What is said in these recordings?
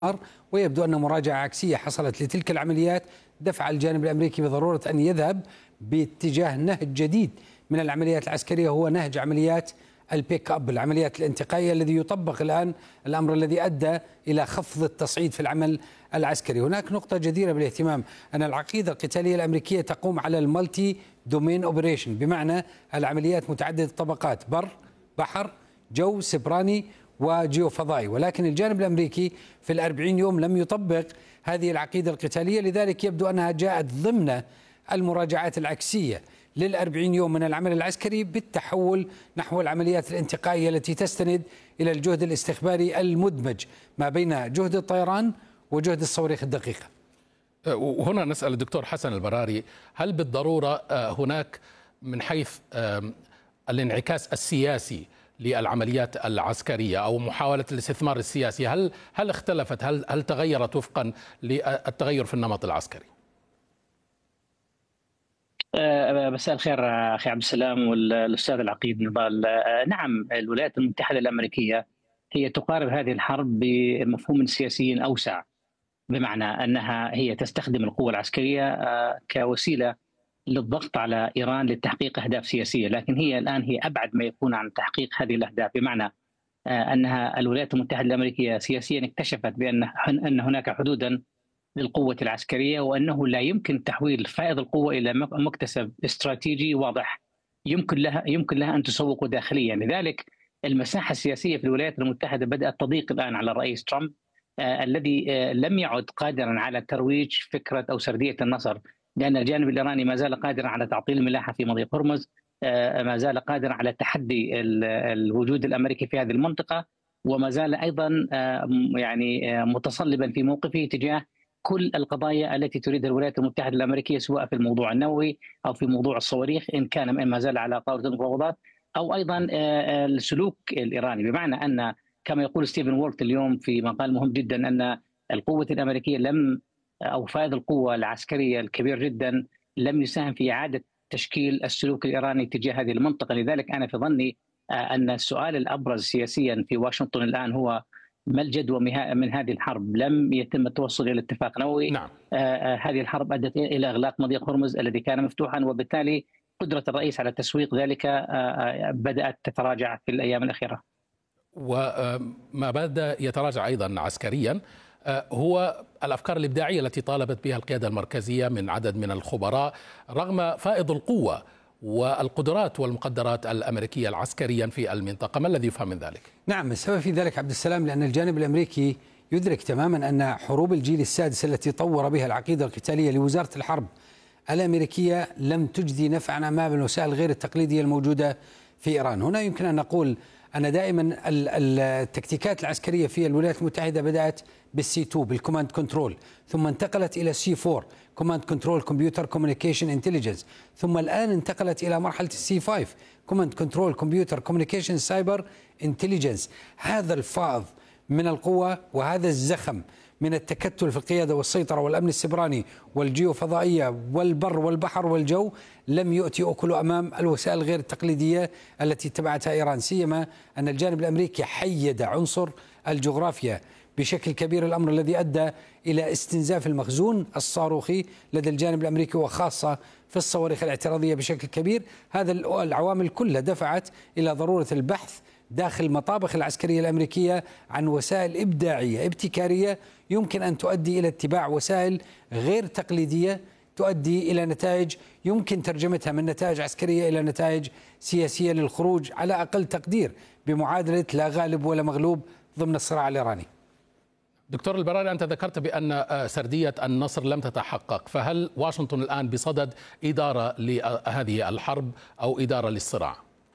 ويبدو أن مراجعة عكسية حصلت لتلك العمليات دفع الجانب الأمريكي بضرورة أن يذهب باتجاه نهج جديد من العمليات العسكرية، هو نهج عمليات البيك أب، العمليات الانتقائية، الذي يطبق الآن، الأمر الذي أدى إلى خفض التصعيد في العمل العسكري. هناك نقطة جديرة بالاهتمام، أن العقيدة القتالية الأمريكية تقوم على المالتي دومين أوبريشن، بمعنى العمليات متعددة الطبقات، بر، بحر، جو، سبراني وجيو فضائي. ولكن الجانب الأمريكي في ال40 يوم لم يطبق هذه العقيدة القتالية، لذلك يبدو أنها جاءت ضمن المراجعات العكسية لل40 يوم من العمل العسكري بالتحول نحو العمليات الانتقائية التي تستند إلى الجهد الاستخباري المدمج ما بين جهد الطيران وجهد الصواريخ الدقيقة. وهنا نسأل الدكتور حسن البراري، هل بالضرورة هناك من حيث الانعكاس السياسي للعمليات العسكرية أو محاولة الاستثمار السياسي، هل اختلفت، هل تغيرت وفقا للتغير في النمط العسكري؟ مساء الخير اخي عبد السلام والاستاذ العقيد نضال. نعم، الولايات المتحده الامريكيه هي تقارب هذه الحرب بمفهوم سياسي اوسع، بمعنى انها هي تستخدم القوه العسكريه كوسيله للضغط على ايران لتحقيق اهداف سياسيه، لكن هي ابعد ما يكون عن تحقيق هذه الاهداف، بمعنى انها الولايات المتحده الامريكيه سياسيا اكتشفت ان هناك حدودا للقوة العسكرية، وأنه لا يمكن تحويل فائض القوة إلى مكتسب استراتيجي واضح يمكن لها أن تسوق داخليا. لذلك المساحة السياسية في الولايات المتحدة بدأت تضيق الآن على الرئيس ترامب، الذي لم يعد قادرا على ترويج فكرة أو سردية النصر، لأن الجانب الإيراني ما زال قادرا على تعطيل الملاحة في مضيق هرمز، ما زال قادرا على تحدي الوجود الأمريكي في هذه المنطقة، وما زال أيضا متصلبا في موقفه تجاه كل القضايا التي تريدها الولايات المتحدة الأمريكية، سواء في الموضوع النووي أو في موضوع الصواريخ، إن كان ما زال على طاولة المفاوضات، أو أيضا السلوك الإيراني، بمعنى أن كما يقول ستيفن وولت اليوم في مقال مهم جدا أن القوة الأمريكية أو فائض القوة العسكرية الكبير جدا لم يساهم في إعادة تشكيل السلوك الإيراني تجاه هذه المنطقة. لذلك أنا في ظني أن السؤال الأبرز سياسيا في واشنطن الآن هو ما الجدوى من هذه الحرب؟ لم يتم التوصل الى اتفاق نووي. نعم. هذه الحرب ادت الى اغلاق مضيق هرمز الذي كان مفتوحا، وبالتالي قدره الرئيس على تسويق ذلك بدات تتراجع في الايام الاخيره. وما بدا يتراجع ايضا عسكريا هو الافكار الابداعيه التي طالبت بها القياده المركزيه من عدد من الخبراء رغم فائض القوه والقدرات والمقدرات الأمريكية العسكريا في المنطقة. ما الذي يفهم من ذلك؟ نعم، السبب في ذلك عبد السلام لأن الجانب الأمريكي يدرك تماما أن حروب الجيل السادس التي طور بها العقيدة القتالية لوزارة الحرب الأمريكية لم تجدي نفعا أمام الوسائل غير التقليدية الموجودة في إيران. هنا يمكن أن نقول أن دائما التكتيكات العسكرية في الولايات المتحدة بدأت بالسي 2 بالكوماند كنترول، ثم انتقلت إلى السي 4 كوماند كنترول كمبيوتر كوميونيكيشن انتليجنس، ثم الآن انتقلت إلى مرحلة السي 5 كوماند كنترول كمبيوتر كوميونيكيشن سايبر انتليجنس. هذا الفائض من القوة وهذا الزخم من التكتل في القيادة والسيطرة والأمن السبراني والجيوفضائية والبر والبحر والجو لم يؤتي أكله أمام الوسائل غير التقليدية التي اتبعتها إيران، سيما أن الجانب الأمريكي حيد عنصر الجغرافيا بشكل كبير، الأمر الذي أدى إلى استنزاف المخزون الصاروخي لدى الجانب الأمريكي وخاصة في الصواريخ الاعتراضية بشكل كبير. هذا العوامل كلها دفعت إلى ضرورة البحث داخل المطابخ العسكرية الأمريكية عن وسائل إبداعية ابتكارية يمكن أن تؤدي إلى اتباع وسائل غير تقليدية تؤدي إلى نتائج يمكن ترجمتها من نتائج عسكرية إلى نتائج سياسية للخروج على أقل تقدير بمعادلة لا غالب ولا مغلوب ضمن الصراع الإيراني. دكتور البراري، أنت ذكرت بأن سردية النصر لم تتحقق، فهل واشنطن الآن بصدد إدارة لهذه الحرب أو إدارة للصراع؟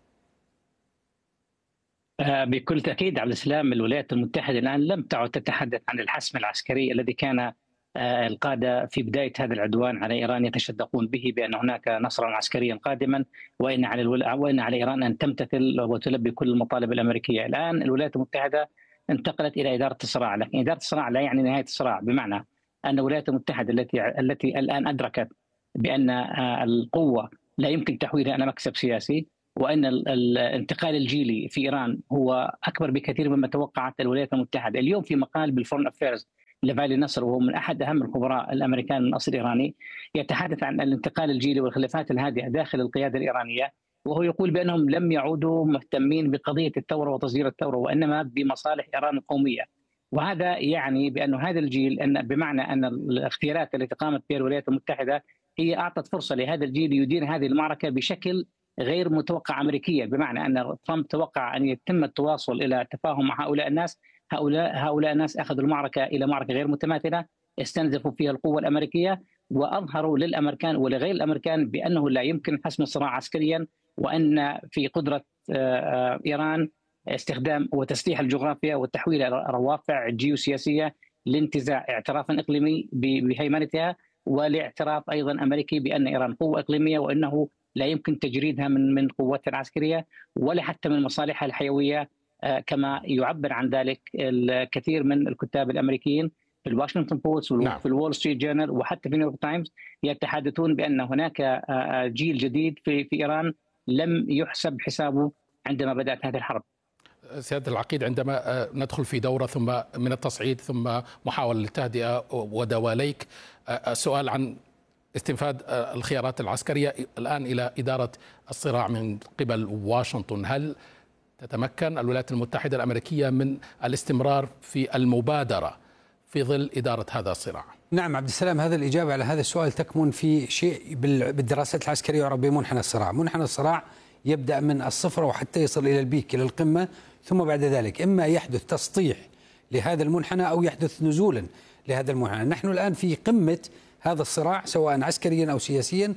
بكل تأكيد عبد السلام، الولايات المتحدة الآن لم تعد تتحدث عن الحسم العسكري الذي كان القادة في بداية هذا العدوان على إيران يتشدقون به بأن هناك نصرا عسكريا قادما، وإن على إيران أن تمتثل وتلبي كل المطالب الأمريكية. الآن الولايات المتحدة انتقلت إلى إدارة الصراع، لكن إدارة الصراع لا يعني نهاية الصراع، بمعنى أن الولايات المتحدة التي الآن أدركت بأن القوة لا يمكن تحويلها إلى مكسب سياسي، وأن الانتقال الجيلي في إيران هو أكبر بكثير مما توقعت الولايات المتحدة. اليوم في مقال بالفورن أفيرز لفالي نصر، وهو من أحد أهم الخبراء الأمريكان من أصل إيراني، يتحدث عن الانتقال الجيلي والخلافات الهادئة داخل القيادة الإيرانية، وهو يقول بأنهم لم يعودوا مهتمين بقضية الثورة وتصدير الثورة، وإنما بمصالح إيران القومية. وهذا يعني بأن هذا الجيل، بمعنى أن الاغتيالات التي قامت بها الولايات المتحدة هي أعطت فرصة لهذا الجيل يدير هذه المعركة بشكل غير متوقع أمريكيا، بمعنى أن ترامب توقع أن يتم التواصل إلى تفاهم مع هؤلاء الناس. هؤلاء الناس أخذوا المعركة إلى معركة غير متماثلة استنزفوا فيها القوة الأمريكية، وأظهروا للأمريكان ولغير الأمريكان بأنه لا يمكن حسم الصراع عسكريا، وأن في قدرة إيران استخدام وتسليح الجغرافيا والتحويل إلى روافع جيوسياسية لانتزاع اعترافا إقليمي بهيمنتها، والاعتراف أيضا أمريكي بأن إيران قوة إقليمية، وأنه لا يمكن تجريدها من قوتها العسكرية ولا حتى من مصالحها الحيوية، كما يعبر عن ذلك الكثير من الكتاب الأمريكيين في الواشنطن بوست وفي الوول ستريت جورنال وحتى في نيويورك تايمز، يتحدثون بأن هناك جيل جديد في إيران لم يحسب حسابه عندما بدأت هذه الحرب. سيادة العقيد، عندما ندخل في دورة ثم من التصعيد ثم محاولة للتهدئة ودواليك، سؤال عن استنفاذ الخيارات العسكرية الآن إلى إدارة الصراع من قبل واشنطن، هل تتمكن الولايات المتحدة الأمريكية من الاستمرار في المبادرة في ظل إدارة هذا الصراع؟ نعم عبد السلام، هذا الإجابة على هذا السؤال تكمن في شيء بالدراسات العسكرية يعرف بمنحنى الصراع. منحنى الصراع يبدأ من الصفر وحتى يصل إلى البيك، إلى القمة، ثم بعد ذلك إما يحدث تسطيح لهذا المنحنى أو يحدث نزولا لهذا المنحنى. نحن الآن في قمة هذا الصراع سواء عسكريا أو سياسيا،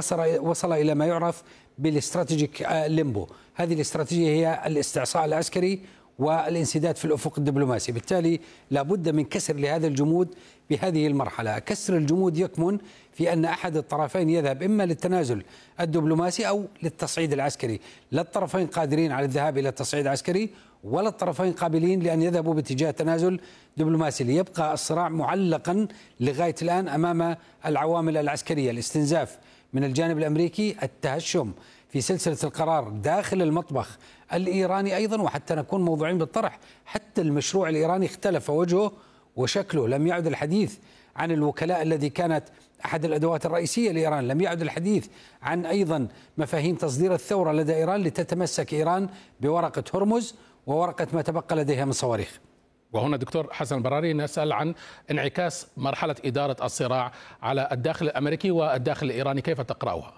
وصل إلى ما يعرف بالاستراتيجيك ليمبو. هذه الاستراتيجية هي الاستعصاء العسكري والانسداد في الأفق الدبلوماسي، بالتالي لابد من كسر لهذا الجمود بهذه المرحلة. كسر الجمود يكمن في أن أحد الطرفين يذهب إما للتنازل الدبلوماسي أو للتصعيد العسكري. لا الطرفين قادرين على الذهاب إلى التصعيد العسكري، ولا الطرفين قابلين لأن يذهبوا باتجاه تنازل دبلوماسي، ليبقى الصراع معلقا لغاية الآن أمام العوامل العسكرية: الاستنزاف من الجانب الأمريكي، التهشم في سلسلة القرار داخل المطبخ الإيراني أيضا. وحتى نكون موضوعين بالطرح، حتى المشروع الإيراني اختلف وجهه وشكله، لم يعد الحديث عن الوكلاء الذي كانت أحد الأدوات الرئيسية لإيران، لم يعد الحديث عن أيضا مفاهيم تصدير الثورة لدى إيران، لتتمسك إيران بورقة هرمز وورقة ما تبقى لديها من صواريخ. وهنا دكتور حسن البراري نسأل عن انعكاس مرحلة إدارة الصراع على الداخل الأمريكي والداخل الإيراني، كيف تقرأها؟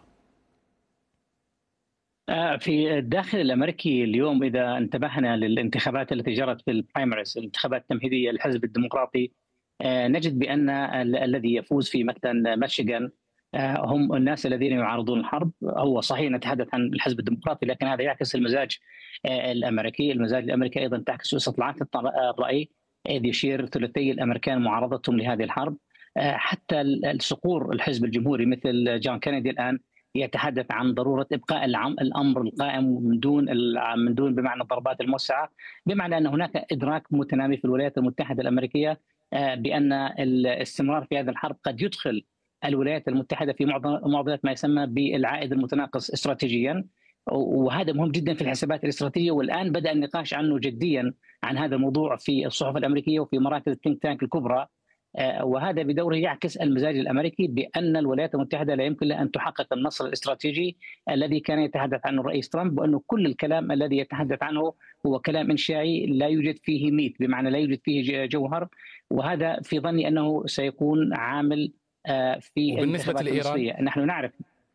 في الداخل الأمريكي اليوم إذا انتبهنا للانتخابات التي جرت في البرايمريز، الانتخابات التمهيدية للحزب الديمقراطي، نجد بأن الذي يفوز في مثلا ميشيغان هم الناس الذين يعارضون الحرب. هو صحيح نتحدث عن الحزب الديمقراطي، لكن هذا يعكس المزاج الأمريكي. المزاج الأمريكي أيضا تعكس استطلاعات الرأي، إذ يشير ثلثي الأمريكان معارضتهم لهذه الحرب. حتى الصقور الحزب الجمهوري مثل جون كينيدي الآن يتحدث عن ضرورة إبقاء الأمر القائم من دون بمعنى الضربات الموسعة، بمعنى أن هناك إدراك متنامي في الولايات المتحدة الأمريكية بأن الاستمرار في هذه الحرب قد يدخل الولايات المتحدة في معضلة ما يسمى بالعائد المتناقص استراتيجيا، وهذا مهم جدا في الحسابات الاستراتيجية. والآن بدأ النقاش عنه جديا عن هذا الموضوع في الصحف الأمريكية وفي مراكز الثينك تانك الكبرى، وهذا بدوره يعكس المزاج الأمريكي بأن الولايات المتحدة لا يمكن لها أن تحقق النصر الاستراتيجي الذي كان يتحدث عنه الرئيس ترامب، وأنه كل الكلام الذي يتحدث عنه هو كلام إنشائي لا يوجد فيه ميت، بمعنى لا يوجد فيه جوهر. وهذا في ظني أنه سيكون عامل في بالنسبة لإيران، نحن نعرف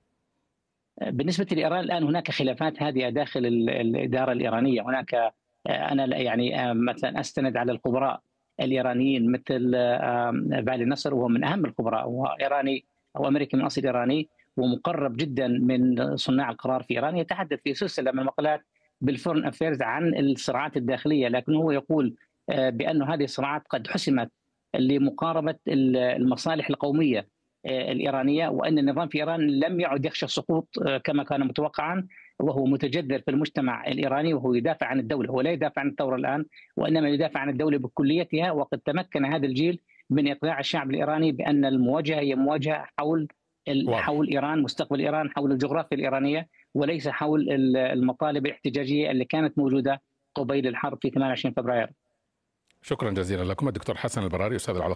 بالنسبة لإيران الآن هناك خلافات هادئة داخل الإدارة الإيرانية. هناك أنا يعني مثلا أستند على الخبراء الإيرانيين مثل فالي نصر، وهو من أهم الخبراء، وهو إيراني أو أمريكي من أصل إيراني ومقرب جدا من صناع القرار في إيران، يتحدث في سلسلة من المقالات بالفورن أفيرز عن الصراعات الداخلية، لكن هو يقول بأن هذه الصراعات قد حسمت لمقاربة المصالح القومية الإيرانية، وأن النظام في إيران لم يعد يخشى السقوط كما كان متوقعا، وهو متجذر في المجتمع الإيراني، وهو يدافع عن الدولة. هو لا يدافع عن الثورة الآن، وإنما يدافع عن الدولة بكليتها. وقد تمكن هذا الجيل من إقناع الشعب الإيراني بأن المواجهة هي مواجهة حول إيران، مستقبل إيران، حول الجغرافيا الإيرانية، وليس حول المطالب الاحتجاجية اللي كانت موجودة قبيل الحرب في 28 فبراير. شكرا جزيلا لكم الدكتور حسن البراري أستاذ العلاقات